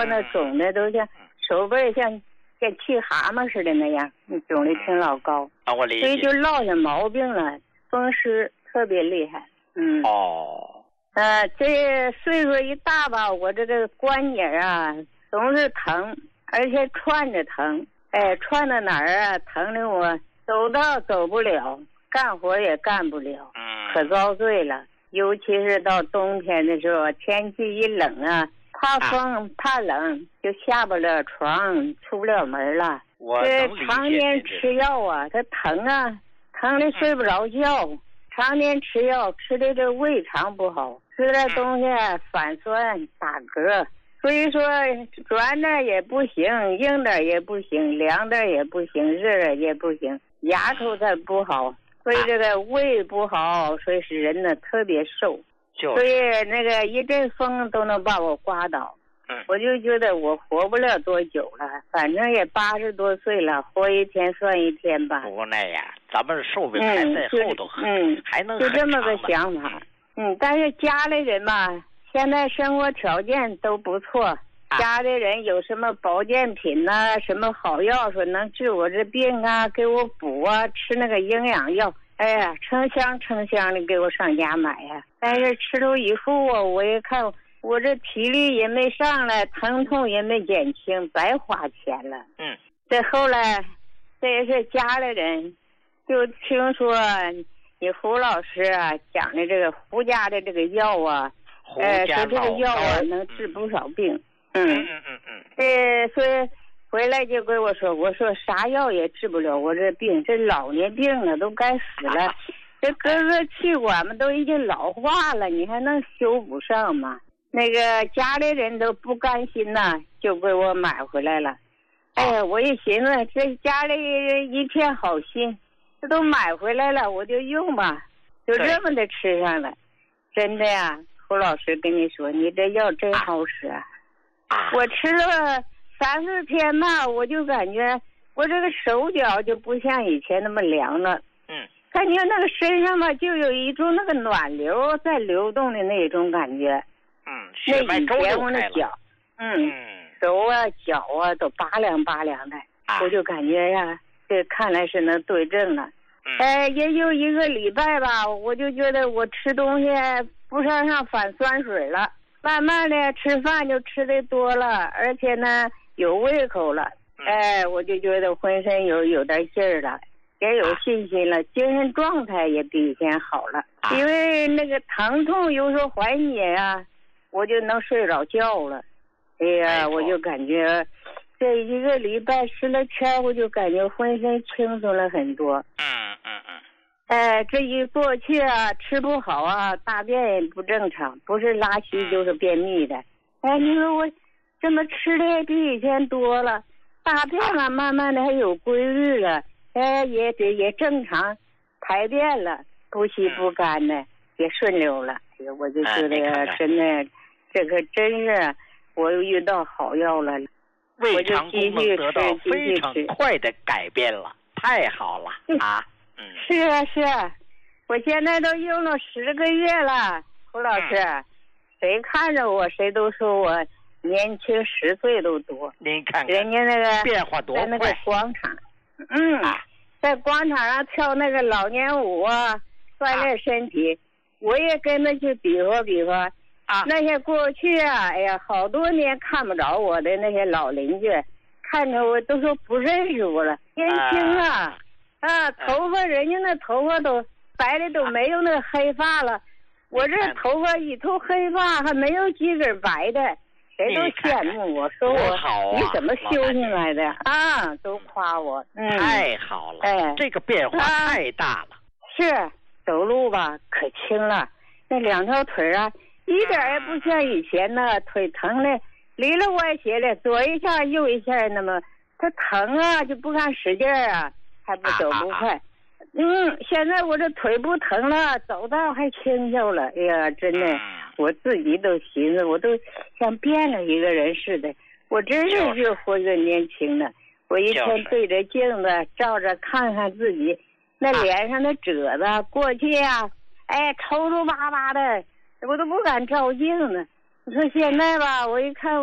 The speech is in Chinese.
说那肿的都像手背像气蛤蟆似的那样，肿的挺老高。 我理解。 所以就落下毛病了，风湿特别厉害。这岁数一大吧，我这个关节啊总是疼，而且串着疼。串到哪儿啊，疼的我走不了，干活也干不了，可遭罪了。尤其是到冬天的时候，天气一冷啊，怕风怕冷，就下不了床，出不了门了。这常年吃药啊，它疼啊，疼的睡不着觉。常年吃药，吃的这胃肠不好，吃的东西反酸打嗝。所以说软的也不行，硬的也不行，凉的也不行，热的也不行，牙口它不好，所以这个胃不好，所以使人呢特别瘦。所以那个一阵风都能把我刮倒。我就觉得我活不了多久了，反正也80多岁了，活一天算一天吧。 无奈呀，咱们寿命还在后头，还能就这么个想法。但是家里人吧，现在生活条件都不错，家里人有什么保健品啊，什么好药说能治我这病啊，给我补啊，吃那个营养药，成箱的给我上家买呀。但是吃了以后啊，我一看我这体力也没上来，疼痛也没减轻，白花钱了。这后来这也是家里人就听说你胡老师啊讲的这个胡家的这个药啊，说这个药啊能治不少病。所以回来就跟我说啥药也治不了我这病，这老年病了都该死了，这各个气管嘛都已经老化了，你还能修补上吗？那个家里人都不甘心呐，就给我买回来了。我一寻思，这家里人一片好心，这都买回来了，我就用吧，就这么的吃上了。真的呀，胡老师跟你说，你这药真好使啊！我吃了3、4天吧，我就感觉我这个手脚就不像以前那么凉了。感觉那个身上嘛，就有一种那个暖流在流动的那种感觉。 血脉周就开了。 脚，手啊脚啊都拔凉的，我就感觉呀，这看来是能对症了。也就1个礼拜吧，我就觉得我吃东西不上反酸水了，慢慢的吃饭就吃的多了，而且呢有胃口了。我就觉得浑身有点劲儿了，也有信心了，精神状态也比以前好了。因为那个疼痛有时候缓解啊，我就能睡着觉了。我就感觉这1个礼拜吃了圈，我就感觉浑身轻松了很多。这一过去啊，吃不好啊，大便也不正常，不是拉稀就是便秘的。你说我这么吃的也比以前多了，大便嘛慢慢的还有规律了，也正常排便了，不稀不干的也顺溜了。我就觉得真的，这可真是我又遇到好药了， 胃肠功能得到非常快的改变了，太好了啊！ 是啊，我现在都用了10个月了，胡老师，谁看着我谁都说我年轻10岁都多。 您看看人家那个变化多快， 在那个广场，在广场上跳那个老年舞啊，锻炼身体，我也跟着去比划。那些过去啊，好多年看不着我的那些老邻居，看着我都说不认识我了，年轻啊，头发人家那头发都白的都没有那个黑发了，我这头发一头黑发还没有几根白的，谁都羡慕我，说我你怎么修行来的啊，都夸我。 太好了，这个变化太大了。 是走路吧可轻了，那2条腿啊一点也不像以前呢，腿疼的里了歪斜的，左一下右一下，那么它疼啊就不敢使劲啊，还不走不快。现在我这腿不疼了，走道还轻巧了。真的，我自己都寻思，我都像变了一个人似的。我真是越活越年轻了。我一天对着镜子照着看看自己，那脸上的褶子，过去啊，抽巴巴的。我都不敢照镜子。你说现在吧，我一看